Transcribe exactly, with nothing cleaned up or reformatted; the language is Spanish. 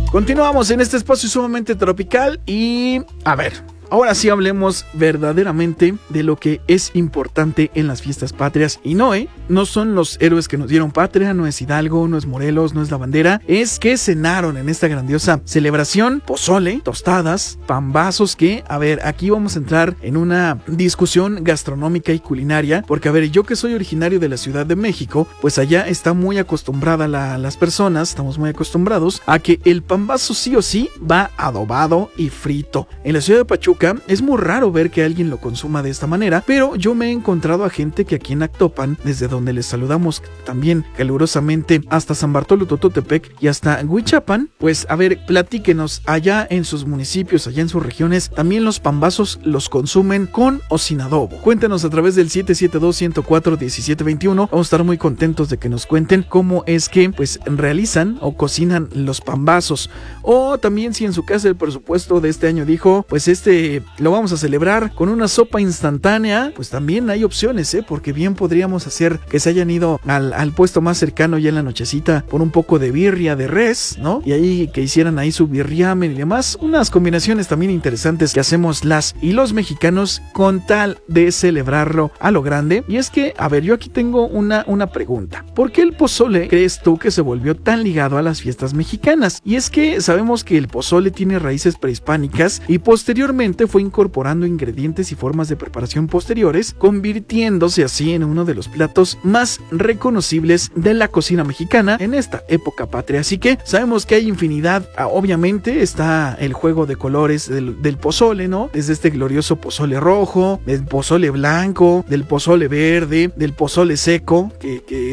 Continuamos en este espacio sumamente tropical y a ver, ahora sí hablemos verdaderamente de lo que es importante en las fiestas patrias. Y no, ¿eh? No son los héroes que nos dieron patria, no es Hidalgo, no es Morelos, no es la bandera. Es que cenaron en esta grandiosa celebración: pozole, tostadas, pambazos, que, a ver, aquí vamos a entrar en una discusión gastronómica y culinaria. Porque, a ver, yo que soy originario de la Ciudad de México, pues allá está muy acostumbrada la, las personas, estamos muy acostumbrados a que el pambazo sí o sí va adobado y frito. En la ciudad de Pachuca es muy raro ver que alguien lo consuma de esta manera, pero yo me he encontrado a gente que aquí en Actopan, desde donde les saludamos también calurosamente, hasta San Bartolo Tototepec y hasta Huichapan, pues a ver, platíquenos, allá en sus municipios, allá en sus regiones, ¿también los pambazos los consumen con o sin adobo? Cuéntenos a través del siete siete dos, uno cero cuatro, uno siete dos uno. Vamos a estar muy contentos de que nos cuenten cómo es que pues realizan o cocinan los pambazos, o también si en su casa el presupuesto de este año dijo, pues este lo vamos a celebrar con una sopa instantánea, pues también hay opciones, ¿eh? Porque bien podríamos hacer que se hayan ido al, al puesto más cercano ya en la nochecita por un poco de birria de res, ¿no? Y ahí que hicieran ahí su birriamen y demás, unas combinaciones también interesantes que hacemos las y los mexicanos con tal de celebrarlo a lo grande. Y es que, a ver, yo aquí tengo una, una pregunta. ¿Por qué el pozole crees tú que se volvió tan ligado a las fiestas mexicanas? Y es que sabemos que el pozole tiene raíces prehispánicas y posteriormente fue incorporando ingredientes y formas de preparación posteriores, convirtiéndose así en uno de los platos más reconocibles de la cocina mexicana en esta época patria. Así que sabemos que hay infinidad, obviamente está el juego de colores del, del pozole, ¿no? Desde este glorioso pozole rojo, del pozole blanco, del pozole verde, del pozole seco, que, que